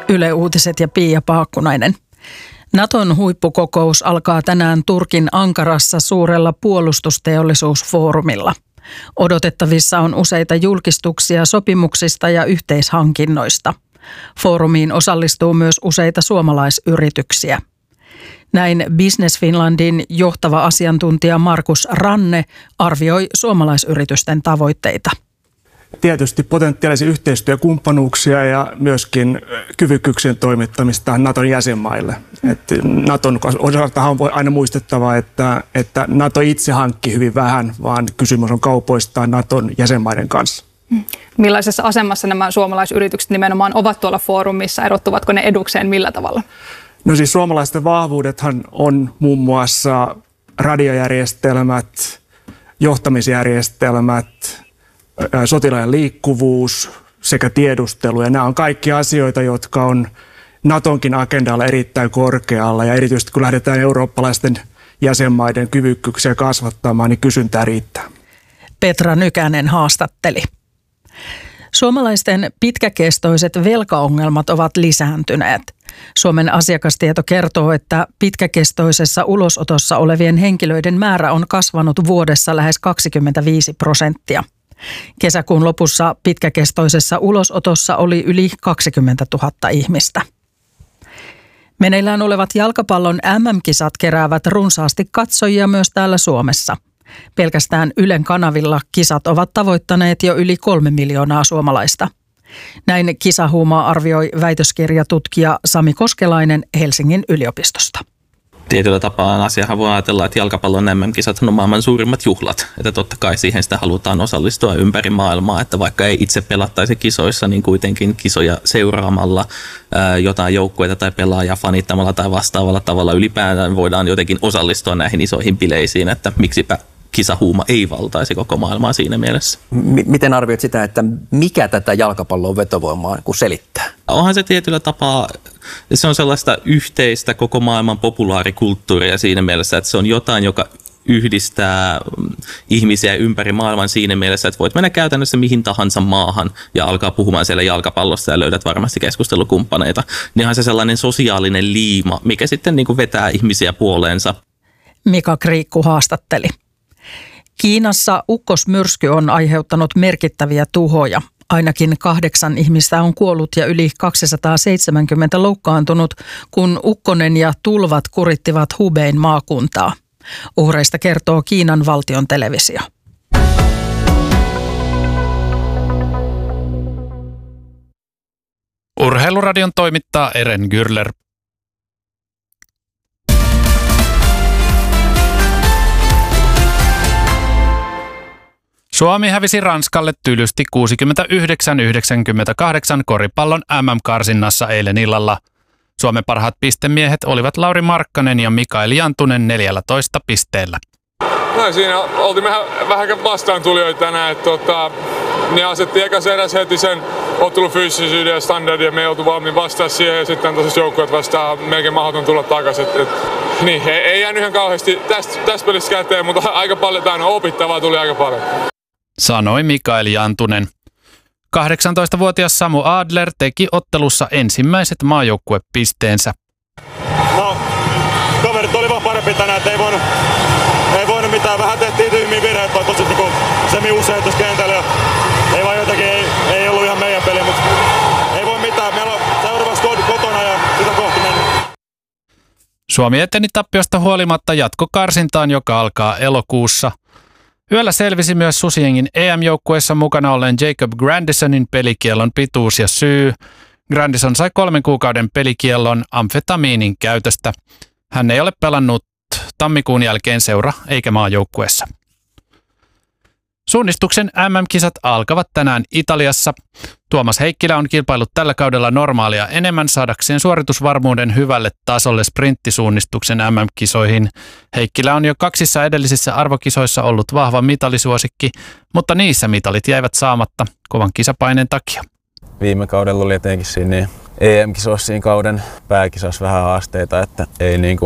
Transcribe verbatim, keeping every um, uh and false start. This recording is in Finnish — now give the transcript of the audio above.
Yle Uutiset ja Pia Paakkunainen. Naton huippukokous alkaa tänään Turkin Ankarassa suurella puolustusteollisuusfoorumilla. Odotettavissa on useita julkistuksia sopimuksista ja yhteishankinnoista. Foorumiin osallistuu myös useita suomalaisyrityksiä. Näin Business Finlandin johtava asiantuntija Markus Ranne arvioi suomalaisyritysten tavoitteita. Tietysti potentiaalisia yhteistyökumppanuuksia ja myöskin kyvykkyyksien toimittamista Naton jäsenmaille. Et Naton osaltahan on aina muistettava, että, että Nato itse hankki hyvin vähän, vaan kysymys on kaupoistaan Naton jäsenmaiden kanssa. Millaisessa asemassa nämä suomalaisyritykset nimenomaan ovat tuolla foorumissa? Erottuvatko ne edukseen millä tavalla? No siis suomalaisten vahvuudethan on muun muassa radiojärjestelmät, johtamisjärjestelmät, sotilaiden liikkuvuus sekä tiedustelu. Ja nämä on kaikki asioita, jotka on Natonkin agendalla erittäin korkealla. Ja erityisesti kun lähdetään eurooppalaisten jäsenmaiden kyvykkyyksiä kasvattamaan, niin kysyntää riittää. Petra Nykänen haastatteli. Suomalaisten pitkäkestoiset velkaongelmat ovat lisääntyneet. Suomen asiakastieto kertoo, että pitkäkestoisessa ulosotossa olevien henkilöiden määrä on kasvanut vuodessa lähes kaksikymmentäviisi prosenttia. Kesäkuun lopussa pitkäkestoisessa ulosotossa oli yli kaksikymmentätuhatta ihmistä. Meneillään olevat jalkapallon äm äm-kisat keräävät runsaasti katsojia myös täällä Suomessa. Pelkästään Ylen kanavilla kisat ovat tavoittaneet jo yli kolme miljoonaa suomalaista. Näin kisahuumaa arvioi väitöskirjatutkija Sami Koskelainen Helsingin yliopistosta. Tietyllä tapaa asiahan voi ajatella, että jalkapallon äm äm-kisat on maailman suurimmat juhlat. Että totta kai siihen sitä halutaan osallistua ympäri maailmaa, että vaikka ei itse pelattaisi kisoissa, niin kuitenkin kisoja seuraamalla ää, jotain joukkueita tai pelaajaa fanittamalla tai vastaavalla tavalla ylipäätään voidaan jotenkin osallistua näihin isoihin bileisiin, että miksipä kisahuuma ei valtaisi koko maailmaa siinä mielessä. M- miten arvioit sitä, että mikä tätä jalkapallon vetovoimaa kun selittää? Onhan se tietyllä tapaa, se on sellaista yhteistä koko maailman populaarikulttuuria siinä mielessä, että se on jotain, joka yhdistää ihmisiä ympäri maailman siinä mielessä, että voit mennä käytännössä mihin tahansa maahan ja alkaa puhumaan siellä jalkapallosta ja löydät varmasti keskustelukumppaneita. Niin on se sellainen sosiaalinen liima, mikä sitten niin kuin vetää ihmisiä puoleensa. Mika Kriikku haastatteli. Kiinassa ukkosmyrsky on aiheuttanut merkittäviä tuhoja. Ainakin kahdeksan ihmistä on kuollut ja yli kaksisataaseitsemänkymmentä loukkaantunut, kun ukkonen ja tulvat kurittivat Hubein maakuntaa. Uhreista kertoo Kiinan valtion televisio. Urheiluradion toimittaa Eren Gürler. Suomi hävisi Ranskalle tylysti kuusikymmentäyhdeksän yhdeksänkymmentäkahdeksan koripallon äm äm-karsinnassa eilen illalla. Suomen parhaat pistemiehet olivat Lauri Markkanen ja Mikael Jantunen neljällätoista pisteellä. No, siinä oltiin vähän, vähän vastaan tulijoita tänään. Että, tota, ne asetti ekas eräs heti sen ottelun fyysisyyden ja standardin ja me ei oltu valmiin vastaan siihen. Ja sitten tosiaan joukkueet vastaan melkein mahdoton tulla takaisin. Et, et, niin, ei, ei jäänyt ihan kauheasti tästä täst pelissä käteen, mutta aika paljon tämä on opittavaa tuli aika paljon. Sanoi Mikael Jantunen. kahdeksantoistavuotias Samu Adler teki ottelussa ensimmäiset maajoukkuepisteensä. No, kaverit oli vaan parempi tänään, että ei voinut, ei voinut mitään. Vähän tehtiin tyhmiä virheitä, vai tosi niin semi-usein tuossa kentällä. Ja ei vaan jotenkin, ei, ei ollut ihan meidän peli, mutta ei voi mitään. Meillä on seuraavaksi kotona ja sitä kohti mennään. Suomi eteni tappiosta huolimatta jatkokarsintaan, joka alkaa elokuussa. Yöllä selvisi myös Susiengin E M-joukkueessa mukana olleen Jacob Grandisonin pelikiellon pituus ja syy. Grandison sai kolmen kuukauden pelikiellon amfetamiinin käytöstä. Hän ei ole pelannut tammikuun jälkeen seura- eikä maajoukkueessa. Suunnistuksen äm äm-kisat alkavat tänään Italiassa. Tuomas Heikkilä on kilpaillut tällä kaudella normaalia enemmän saadakseen suoritusvarmuuden hyvälle tasolle sprinttisuunnistuksen äm äm-kisoihin. Heikkilä on jo kaksissa edellisissä arvokisoissa ollut vahva mitalisuosikki, mutta niissä mitalit jäivät saamatta kovan kisapaineen takia. Viime kaudella oli etenkin siinä E M-kisoissa siinä kauden pääkisoissa vähän haasteita, että ei niinku